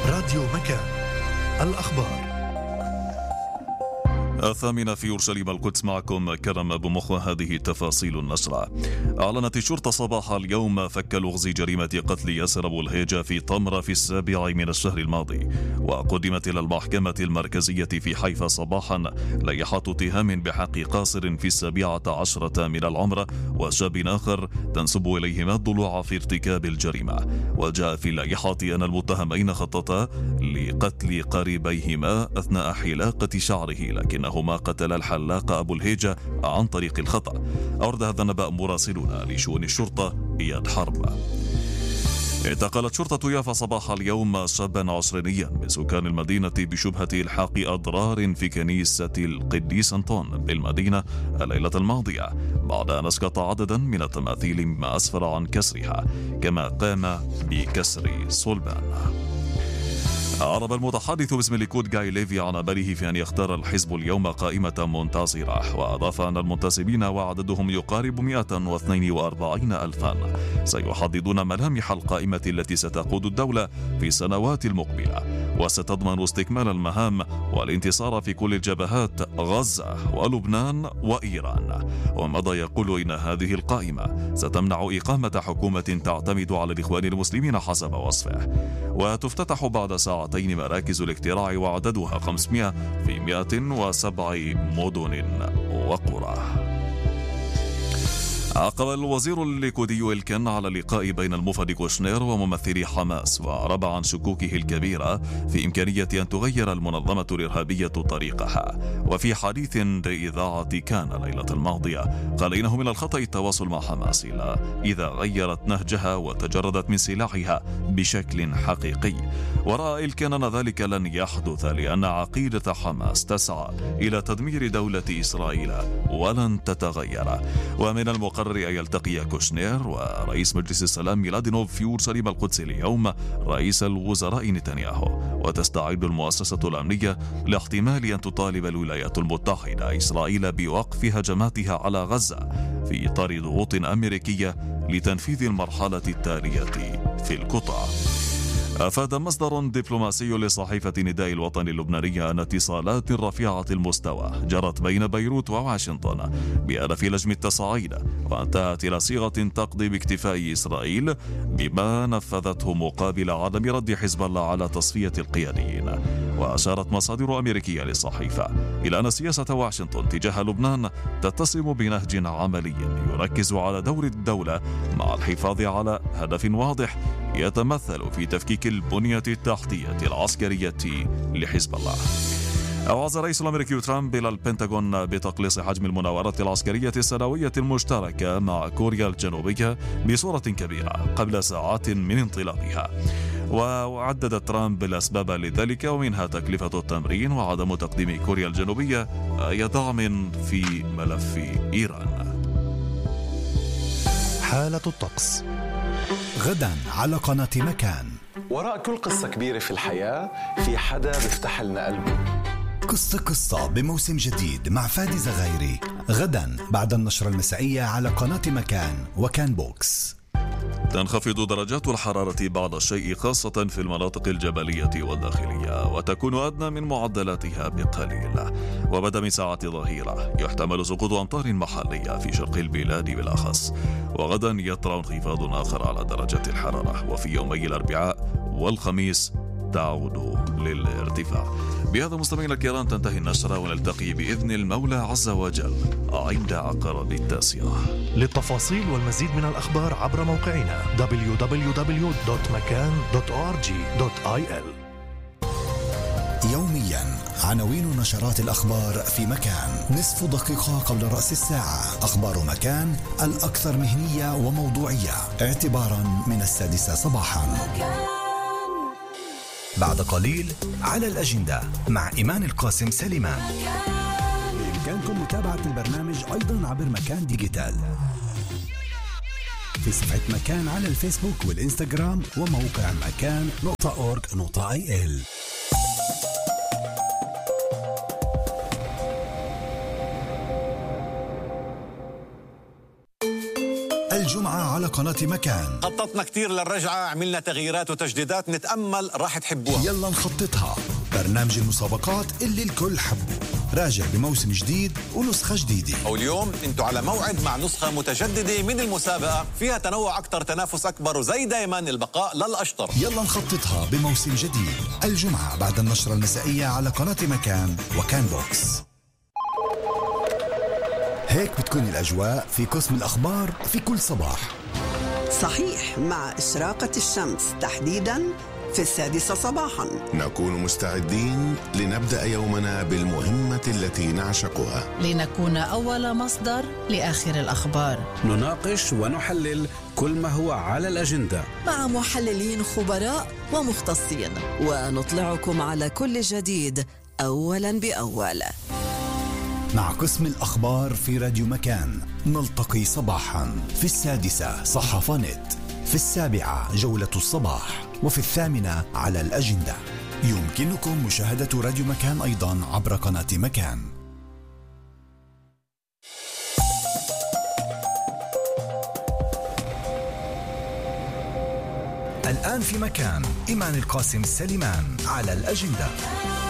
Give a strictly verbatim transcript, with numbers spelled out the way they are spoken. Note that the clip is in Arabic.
راديو مكان. الأخبار الثامنة في أورشليم القدس، معكم كرم أبو مخ. هذه تفاصيل النشرة. أعلنت الشرطة صباح اليوم فك لغز جريمة قتل ياسر أبو الهيجة في طمرة في السابع من الشهر الماضي، وقدمت إلى المحكمة المركزية في حيفا صباحا لائحة اتهام بحق قاصر في السابعة عشرة من العمر وشاب آخر تنسب إليهما الضلوع في ارتكاب الجريمة. وجاء في اللائحة أن المتهمين خططا لقتل قريبيهما أثناء حلاقة شعره، لكن هما قتل الحلاق أبو الهيجة عن طريق الخطأ. أورد هذا النبأ مراسلنا لشؤون الشرطة إياد حرب. اعتقلت شرطة يافا صباح اليوم شابا عشرينيا من سكان المدينة بشبهة إلحاق أضرار في كنيسة القديس أنطون بالمدينة الليلة الماضية، بعد أن أسقط عددا من التماثيل مما أسفر عن كسرها، كما قام بكسر صلبان. أعرب المتحدث باسم الليكود جاي ليفي عن أمله في أن يختار الحزب اليوم قائمة منتصرة، وأضاف أن المنتسبين وعددهم يقارب مئة واثنين وأربعين ألفا سيحددون ملامح القائمة التي ستقود الدولة في السنوات المقبلة، وستضمن استكمال المهام والانتصار في كل الجبهات، غزة ولبنان وإيران. ومضى يقول إن هذه القائمة ستمنع إقامة حكومة تعتمد على الإخوان المسلمين حسب وصفه، وتفتتح بعد ساعتين مراكز الاقتراع وعددها خمسمئة في مئة وسبع مدن وقرى. عقب الوزير الليكودي إلكن على اللقاء بين المفد كوشنير وممثلي حماس، وأعرب عن شكوكه الكبيرة في إمكانية أن تغير المنظمة الإرهابية طريقها. وفي حديث لإذاعة كان ليلة الماضية قال إنه من الخطأ التواصل مع حماس إلا إذا غيرت نهجها وتجردت من سلاحها بشكل حقيقي. ورأى إلكن أن ذلك لن يحدث لأن عقيدة حماس تسعى إلى تدمير دولة إسرائيل ولن تتغير. ومن المقرر أن يلتقي كوشنير ورئيس مجلس السلام ميلادينوف في أورشليم القدس اليوم رئيس الوزراء نتنياهو، وتستعد المؤسسة الأمنية لاحتمال أن تطالب الولايات المتحدة إسرائيل بوقف هجماتها على غزة في إطار ضغوط أمريكية لتنفيذ المرحلة التالية في القطاع. أفاد مصدر دبلوماسي لصحيفة نداء الوطن اللبنانية أن اتصالات رفيعة المستوى جرت بين بيروت وواشنطن بهدف لجم التصعيد، وانتهت إلى صيغة تقضي باكتفاء إسرائيل بما نفذته مقابل عدم رد حزب الله على تصفية القياديين. وأشارت مصادر أمريكية للصحيفة إلى أن سياسة واشنطن تجاه لبنان تتسم بنهج عملي يركز على دور الدولة مع الحفاظ على هدف واضح يتمثل في تفكيك البنية التحتية العسكرية لحزب الله. أوعز الرئيس الأمريكي ترامب إلى البنتاغون بتقليص حجم المناورات العسكرية السنوية المشتركة مع كوريا الجنوبية بصورة كبيرة قبل ساعات من انطلاقها. وعدد ترامب الأسباب لذلك، ومنها تكلفة التمرين وعدم تقديم كوريا الجنوبية أي دعم في ملف إيران. حالة الطقس غدا على قناة مكان. وراء كل قصة كبيرة في الحياة في حدا بيفتح لنا قلبه. قصة قصة بموسم جديد مع فادي زغيري غدا بعد النشرة المسائية على قناة مكان وكان بوكس. تنخفض درجات الحرارة بعض الشيء خاصة في المناطق الجبلية والداخلية، وتكون أدنى من معدلاتها بقليل. وبدأ من ساعة ظهيرة يحتمل سقوط أمطار محلية في شرق البلاد بالأخص، وغدا يطرأ انخفاض آخر على درجات الحرارة، وفي يومي الأربعاء والخميس تعود للارتفاع. بهذا مستمعينا الكرام تنتهي النشرة، ونلتقي بإذن المولى عز وجل عند عقرب التاسعة. للتفاصيل والمزيد من الأخبار عبر موقعنا دبليو دبليو دبليو دوت مكان دوت أو آر جي دوت آي إل. يوميا عناوين نشرات الأخبار في مكان، نصف دقيقة قبل رأس الساعة. أخبار مكان الأكثر مهنية وموضوعية اعتبارا من السادسة صباحا. بعد قليل على الأجندة مع إيمان القاسم سليمان. بإمكانكم متابعة البرنامج أيضا عبر مكان ديجيتال في صفحة مكان على الفيسبوك والإنستغرام وموقع مكان نقطة أورج نقطة آي إل. الجمعة على قناة مكان. خططنا كتير للرجعة، عملنا تغييرات وتجديدات، نتأمل راح تحبوها. يلا نخططها، برنامج المسابقات اللي الكل حبه، راجع بموسم جديد ونسخة جديدة. يلا نخططها بموسم جديد الجمعة بعد النشرة المسائية على قناة مكان وكان بوكس. هيك بتكون الأجواء في قسم الأخبار في كل صباح. صحيح، مع إشراقة الشمس تحديداً في السادسة صباحاً نكون مستعدين لنبدأ يومنا بالمهمة التي نعشقها، لنكون أول مصدر لآخر الأخبار. نناقش ونحلل كل ما هو على الأجندة مع محللين خبراء ومختصين، ونطلعكم على كل جديد أولاً بأول. مع قسم الأخبار في راديو مكان نلتقي صباحا في السادسة صحافة نت، في السابعة جولة الصباح، وفي الثامنة على الأجندة. يمكنكم مشاهدة راديو مكان أيضا عبر قناة مكان. الآن في مكان، إيمان القاسم سليمان على الأجندة.